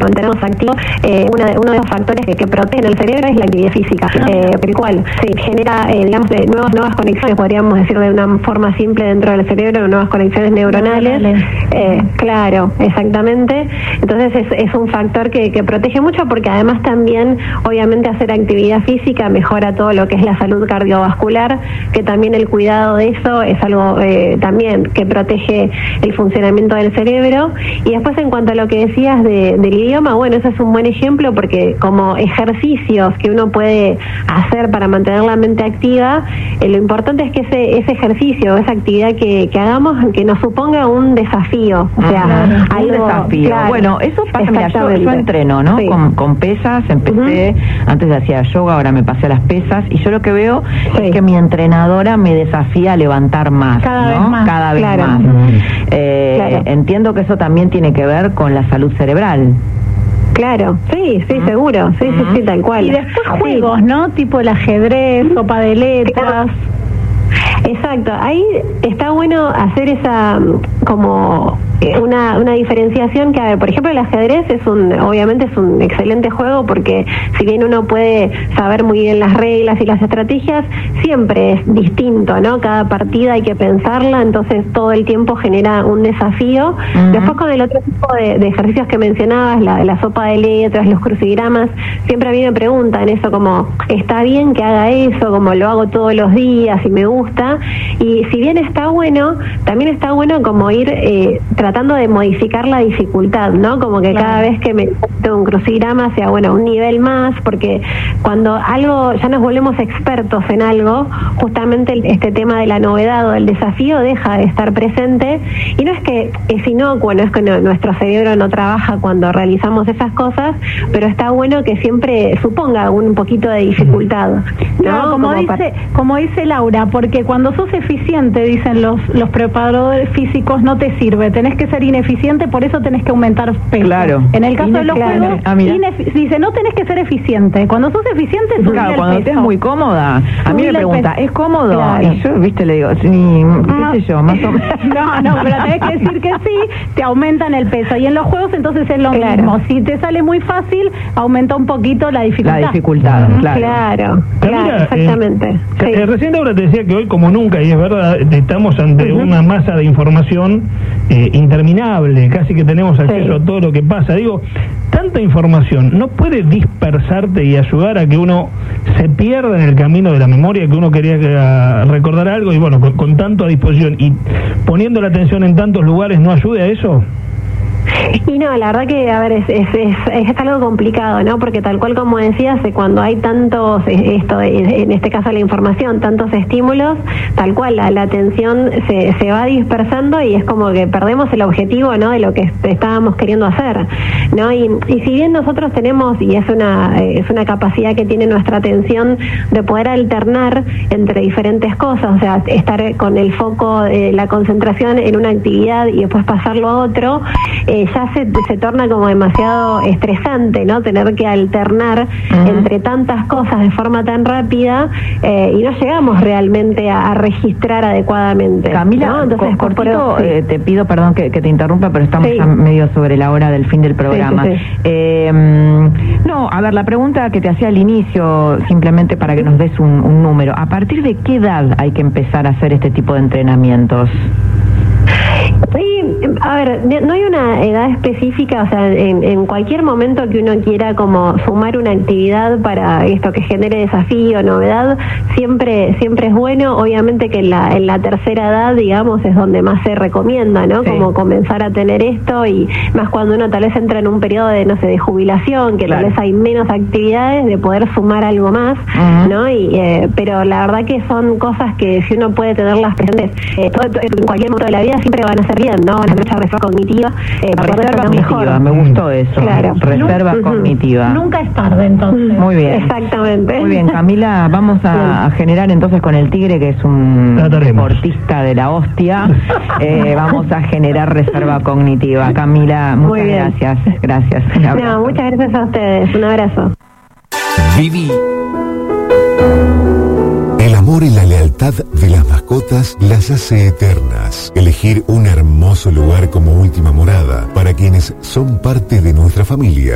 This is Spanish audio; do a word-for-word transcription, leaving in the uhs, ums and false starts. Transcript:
mantenemos activos, eh, una de, uno de los factores que, que protegen el cerebro es la actividad física, eh, el cual sí, genera, eh, digamos, de nuevas, nuevas conexiones, podríamos decir de una forma simple dentro del cerebro, nuevas conexiones neuronales. Eh, claro, exactamente. Entonces es, es un factor que, que protege mucho, porque además también, obviamente, hacer actividad física mejora todo lo que es la salud cardiovascular, que también el cuidado de eso es algo eh, también que protege el funcionamiento del cerebro. Y después, en cuanto a lo que decías de, del idioma, bueno, ese es un buen ejemplo, porque como ejercicios que uno puede hacer para mantener la mente activa, eh, lo importante es que ese, ese ejercicio, esa actividad que, que hagamos, que nos suponga un desafío, o sea, claro, algo, un desafío. Claro, bueno, eso pasa, mira, yo, yo entreno, ¿no? Sí. Con, con pesas, empecé, uh-huh. antes hacía yoga, ahora me pasé a las pesas, y yo lo que veo sí. es que mi entrenadora me desafía a levantar más, cada ¿no? vez más, cada vez claro. más. Uh-huh. Eh, claro. Entiendo que eso también tiene que ver con la salud cerebral. Claro, sí, sí, uh-huh. seguro, sí, uh-huh. sí, sí, tal cual. Y después juegos, ¿no? Tipo el ajedrez, sopa de letras. Exacto, ahí está bueno hacer esa como una, una diferenciación que, a ver, por ejemplo, el ajedrez es un, obviamente es un excelente juego, porque si bien uno puede saber muy bien las reglas y las estrategias, siempre es distinto, ¿no? Cada partida hay que pensarla, entonces todo el tiempo genera un desafío. Uh-huh. Después, con el otro tipo de, de ejercicios que mencionabas, la, la sopa de letras, los crucigramas, siempre a mí me preguntan eso, como, ¿está bien que haga eso? Como lo hago todos los días y me gusta. Y si bien está bueno, también está bueno como ir eh, tratando de modificar la dificultad, ¿no? Como que claro. cada vez que me meto un crucigrama sea, bueno, un nivel más, porque cuando algo, ya nos volvemos expertos en algo, justamente el, este tema de la novedad o del desafío deja de estar presente, y no es que es inocuo, no es que no, nuestro cerebro no trabaja cuando realizamos esas cosas, pero está bueno que siempre suponga un poquito de dificultad, ¿no? No, como, como dice, para... como dice Laura, porque cuando sos eficiente, dicen los, los preparadores físicos, no te sirve, tenés que ser ineficiente, por eso tenés que aumentar peso. Claro. En el caso Ine- de los claro. juegos, ah, inefi- dice, no tenés que ser eficiente. Cuando sos eficiente, subís claro, el cuando peso. estés muy cómoda, a mí me pregunta, ¿es cómodo? Claro. Y yo, viste, le digo, sí, no, qué sé yo, más o menos. No, no, pero tenés que decir que sí, te aumentan el peso. Y en los juegos, entonces, es lo claro. mismo. Si te sale muy fácil, aumenta un poquito la dificultad. La dificultad, uh-huh. claro. Claro, Camila, claro, exactamente. Eh, sí. eh, recién ahora te decía que hoy, como nunca, y es verdad, estamos ante uh-huh. una masa de información eh, interminable, casi que tenemos acceso sí. a todo lo que pasa. Digo, tanta información no puede dispersarte y ayudar a que uno se pierda en el camino de la memoria, que uno quería que, a, recordar algo, y bueno, con, con tanto a disposición y poniendo la atención en tantos lugares, ¿no ayude a eso? Y no, la verdad que, a ver, es, es, es, es algo complicado, ¿no? Porque tal cual como decías, cuando hay tantos, esto, en este caso la información, tantos estímulos, tal cual la, la atención se, se va dispersando y es como que perdemos el objetivo, ¿no? De lo que estábamos queriendo hacer, ¿no? Y, y si bien nosotros tenemos, y es una, es una capacidad que tiene nuestra atención de poder alternar entre diferentes cosas, o sea, estar con el foco, eh, la concentración en una actividad y después pasarlo a otro, eh, ya se, se torna como demasiado estresante, ¿no? Tener que alternar uh-huh. entre tantas cosas de forma tan rápida, eh, y no llegamos realmente a, a registrar adecuadamente. Camila, ¿no? Entonces, co- cortito, por, eh, te pido perdón que, que te interrumpa, pero estamos sí. ya medio sobre la hora del fin del programa. Sí, sí, sí. Eh, no, a ver, la pregunta que te hacía al inicio, simplemente para que nos des un, un número, ¿a partir de qué edad hay que empezar a hacer este tipo de entrenamientos? Sí, a ver, no hay una edad específica, o sea, en, en cualquier momento que uno quiera como sumar una actividad para esto que genere desafío, novedad, siempre siempre es bueno. Obviamente que en la, en la tercera edad, digamos, es donde más se recomienda, ¿no? Sí. Como comenzar a tener esto, y más cuando uno tal vez entra en un periodo de, no sé, de jubilación, que claro. tal vez hay menos actividades, de poder sumar algo más, uh-huh. ¿no? Y, eh, pero la verdad que son cosas que si uno puede tenerlas presentes eh, todo, todo, en cualquier momento de la vida, siempre van a ser bien, ¿no? Van a mucha reserva cognitiva. Eh, para reserva cognitiva, mejor. Me gustó eso. Claro. Reserva uh-huh. cognitiva. Nunca es tarde, entonces. Muy bien. Exactamente. Muy bien, Camila, vamos a, a generar entonces con el Tigre, que es un deportista de la hostia, eh, vamos a generar reserva cognitiva. Camila, muchas gracias. Gracias. No, muchas gracias a ustedes. Un abrazo. Viví. El amor y la lealtad de las mascotas las hace eternas. Elegir un hermoso lugar como última morada para quienes son parte de nuestra familia